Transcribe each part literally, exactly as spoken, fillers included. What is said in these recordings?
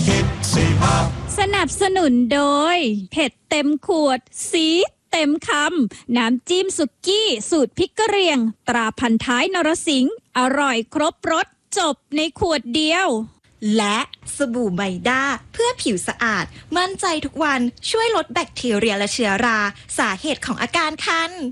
สนับสนุนโดยเผ็ดเต็มขวดซีดเต็มคำน้ำจิ้มสุกี้สูตรพริกกะเหรี่ยงตราพันท้ายนรสิงห์อร่อยครบรสจบในขวดเดียวและสบู่ไมด้าเพื่อผิวสะอาดมั่นใจทุกวันช่วยลดแบคทีเรียและเชื้อราสาเหตุของอาการคัน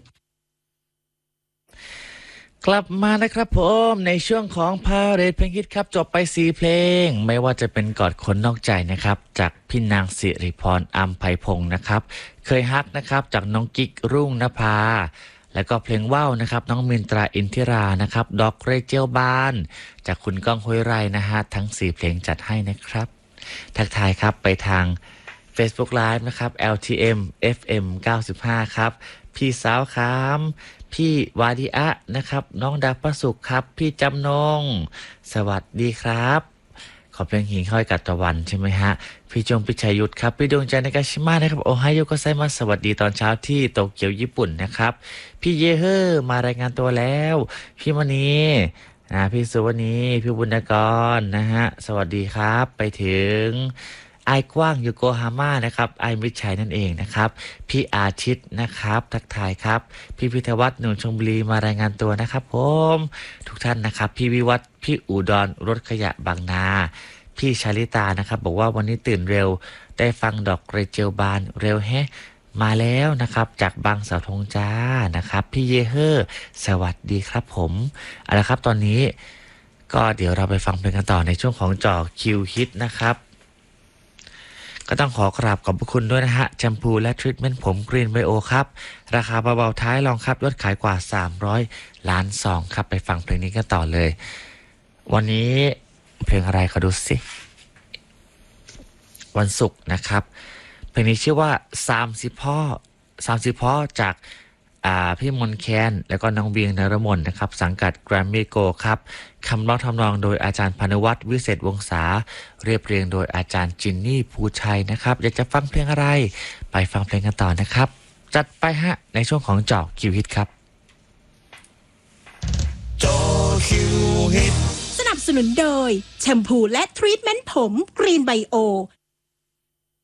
กลับมานะครับผมในช่วงของพาเรดเพลงฮิตครับจบไปสี่เพลงไม่ว่าจะเป็นกอดคนนอกใจนะครับจากพี่นางสิริพรอัมไพพงศ์นะครับเคยฮักนะครับจากน้องกิ๊กรุ่งนภาแล้วก็เพลงว่าวนะครับน้องมินตราอินทิรานะครับดอกเรเจลบานจากคุณก้องห้วยไร่นะฮะทั้งสี่เพลงจัดให้นะครับทักทายครับไปทาง Facebook Live นะครับ แอล ที เอ็ม เอฟ เอ็ม เก้าสิบห้าครับพี่สาวครับพี่วาดิอะนะครับน้องดาวประสุขครับพี่จำนงสวัสดีครับขอเพลงหิ่งห้อยกัตตะวันใช่ไหมฮะพี่จงพิชัยยุทธครับพี่ดวงใจในกาชิมานะครับโอไฮโอโกไซมัสสวัสดีตอนเช้าที่โตเกียวญี่ปุ่นนะครับพี่เยเฮอร์มารายงานตัวแล้วพี่มณีนะพี่สุวรรณีพี่บุญกรนะฮะสวัสดีครับไปถึงไอ้กว้างยูโกฮาม่านะครับไอ้มิตรชัยนั่นเองนะครับพี่อาทิตย์นะครับทักทายครับพี่พิทวัฒน์หนุ่มชลบุรีมารายงานตัวนะครับผมทุกท่านนะครับพี่วิวัฒน์พี่อุดรรถขยะบางนาพี่ชาลิตานะครับบอกว่าวันนี้ตื่นเร็วได้ฟังดอกเรเจลบานเร็วแฮะมาแล้วนะครับจากบางเสาธงจ้านะครับพี่เยเฮอร์สวัสดีครับผมเอาละครับตอนนี้ก็เดี๋ยวเราไปฟังเพลงกันต่อในช่วงของจ่อคิวฮิตนะครับก็ต้องขอกราบขอบพระคุณด้วยนะฮะแชมพูและทรีทเมนต์ผมกรีนไบโอครับราคาเบาๆท้ายรองครับยอดขายกว่าสามร้อยล้านซองครับไปฟังเพลงนี้กันต่อเลยวันนี้เพลงอะไรขอดูสิวันศุกร์นะครับเพลงนี้ชื่อว่าสามสิบพ่อสามสิบพ่อจากอ่าพี่มนแคนแล้วก็น้องเบียงนรมนนะครับสังกัด Grammy Go ครับคำร้องทำนองโดยอาจารย์พานุวัฒน์วิเศษวงศาเรียบเรียงโดยอาจารย์จินนี่ภูชัยนะครับอยากจะฟังเพลงอะไรไปฟังเพลงกันต่อนะครับจัดไปฮะในช่วงของเจาะคิวฮิตครับเจาะคิวฮิตสนับสนุนโดยแชมพูและทรีทเมนต์ผมกรีนไบโอ